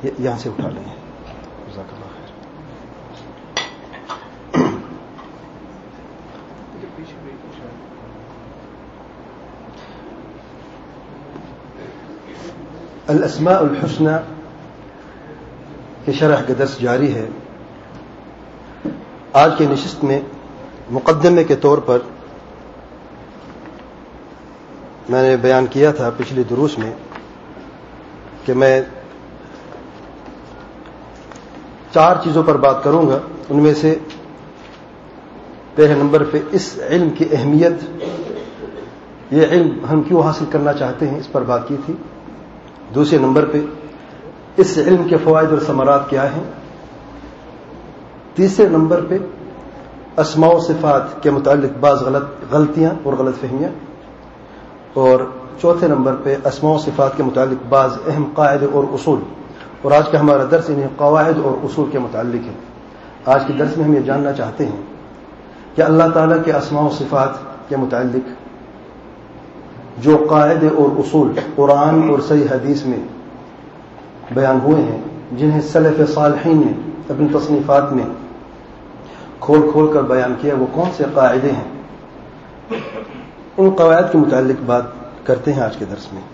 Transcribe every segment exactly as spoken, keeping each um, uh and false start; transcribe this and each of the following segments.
یہاں سے اٹھا لیں. جزاک اللہ خیر. الاسماء الحسنى کی شرح کا درس جاری ہے. آج کے نشست میں مقدمے کے طور پر میں نے بیان کیا تھا پچھلے دروس میں کہ میں چار چیزوں پر بات کروں گا. ان میں سے پہلے نمبر پہ اس علم کی اہمیت، یہ علم ہم کیوں حاصل کرنا چاہتے ہیں، اس پر بات کی تھی. دوسرے نمبر پہ اس علم کے فوائد اور ثمرات کیا ہیں. تیسرے نمبر پہ اسماء و صفات کے متعلق بعض غلط غلطیاں اور غلط فہمیاں. اور چوتھے نمبر پہ اسماء و صفات کے متعلق بعض اہم قاعدے اور اصول. اور آج کا ہمارا درس انہیں قواعد اور اصول کے متعلق ہے. آج کے درس میں ہم یہ جاننا چاہتے ہیں کہ اللہ تعالیٰ کے اسماء و صفات کے متعلق جو قاعدے اور اصول قرآن اور صحیح حدیث میں بیان ہوئے ہیں، جنہیں سلف صالحین نے اپنی تصنیفات میں کھول کھول کر بیان کیا، وہ کون سے قاعدے ہیں، ان قواعد کے متعلق بات کرتے ہیں آج کے درس میں.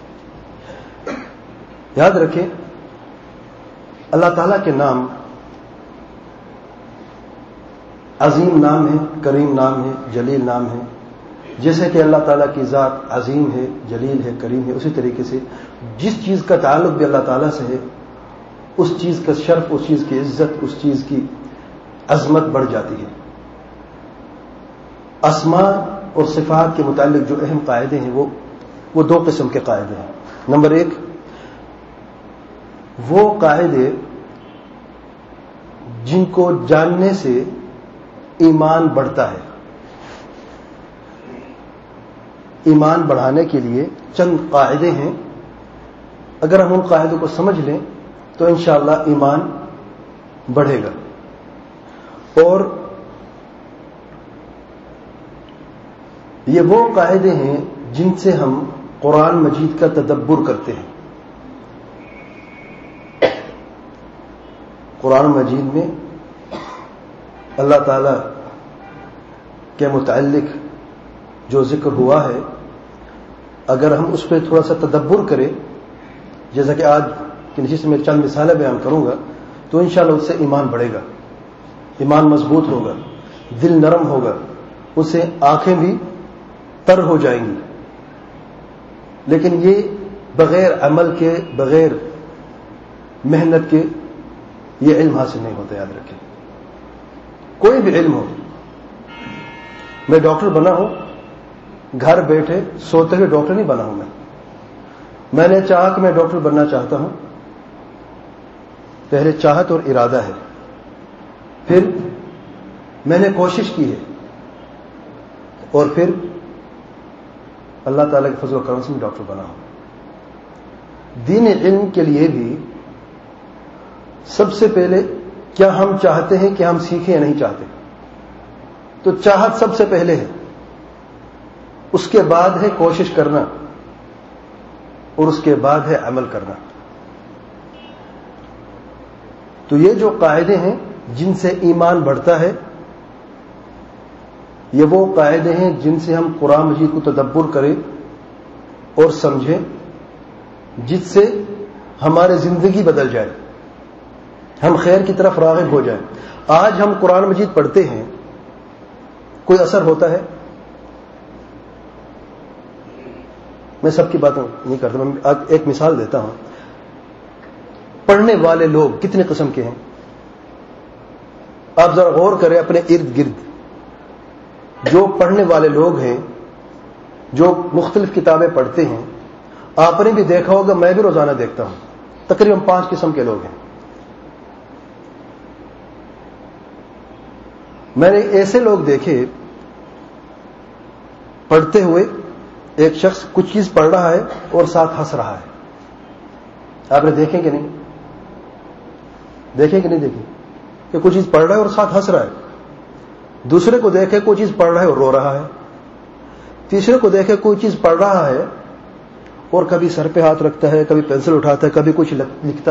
یاد رکھیں، اللہ تعالیٰ کے نام عظیم نام ہے، کریم نام ہے، جلیل نام ہے. جیسے کہ اللہ تعالیٰ کی ذات عظیم ہے، جلیل ہے، کریم ہے، اسی طریقے سے جس چیز کا تعلق بھی اللہ تعالیٰ سے ہے، اس چیز کا شرف، اس چیز کی عزت، اس چیز کی عظمت بڑھ جاتی ہے. اسماء اور صفات کے متعلق جو اہم قاعدے ہیں وہ وہ دو قسم کے قاعدے ہیں. نمبر ایک، وہ قاعدے جن کو جاننے سے ایمان بڑھتا ہے. ایمان بڑھانے کے لیے چند قاعدے ہیں، اگر ہم ان قاعدوں کو سمجھ لیں تو انشاءاللہ ایمان بڑھے گا. اور یہ وہ قاعدے ہیں جن سے ہم قرآن مجید کا تدبر کرتے ہیں. قرآن مجید میں اللہ تعالی کے متعلق جو ذکر ہوا ہے، اگر ہم اس پہ تھوڑا سا تدبر کریں، جیسا کہ آج کی نشست میں چند مثالیں بیان کروں گا، تو انشاءاللہ اس سے ایمان بڑھے گا، ایمان مضبوط ہوگا، دل نرم ہوگا، اس سے آنکھیں بھی تر ہو جائیں گی. لیکن یہ بغیر عمل کے، بغیر محنت کے یہ علم حاصل نہیں ہوتا. یاد رکھیں، کوئی بھی علم ہو. میں ڈاکٹر بنا ہوں، گھر بیٹھے سوتے ہوئے ڈاکٹر نہیں بنا ہوں. میں میں نے چاہا کہ میں ڈاکٹر بننا چاہتا ہوں. پہلے چاہت اور ارادہ ہے، پھر میں نے کوشش کی ہے، اور پھر اللہ تعالیٰ کے فضل و کرم سے میں ڈاکٹر بنا ہوں. دین علم کے لیے بھی سب سے پہلے کیا ہم چاہتے ہیں کہ ہم سیکھیں یا نہیں چاہتے؟ تو چاہت سب سے پہلے ہے، اس کے بعد ہے کوشش کرنا، اور اس کے بعد ہے عمل کرنا. تو یہ جو قاعدے ہیں جن سے ایمان بڑھتا ہے، یہ وہ قاعدے ہیں جن سے ہم قرآن مجید کو تدبر کریں اور سمجھیں، جس سے ہماری زندگی بدل جائے، ہم خیر کی طرف راغب ہو جائیں. آج ہم قرآن مجید پڑھتے ہیں، کوئی اثر ہوتا ہے؟ میں سب کی باتیں نہیں کرتا، میں ایک مثال دیتا ہوں. پڑھنے والے لوگ کتنے قسم کے ہیں؟ آپ ذرا غور کریں اپنے ارد گرد. جو پڑھنے والے لوگ ہیں، جو مختلف کتابیں پڑھتے ہیں، آپ نے بھی دیکھا ہوگا، میں بھی روزانہ دیکھتا ہوں، تقریباً پانچ قسم کے لوگ ہیں. میں نے ایسے لوگ دیکھے پڑھتے ہوئے، ایک شخص کچھ چیز پڑھ رہا ہے اور ساتھ ہنس رہا ہے. آپ نے دیکھیں کہ نہیں؟ دیکھیں کہ نہیں دیکھیں کہ کوئی چیز پڑھ رہا ہے اور ساتھ ہنس رہا ہے. دوسرے کو دیکھے کوئی چیز پڑھ رہا ہے اور رو رہا ہے. تیسرے کو دیکھے کوئی چیز پڑھ رہا ہے اور کبھی سر پہ ہاتھ رکھتا ہے، کبھی پینسل اٹھاتا ہے، کبھی کچھ لکھتا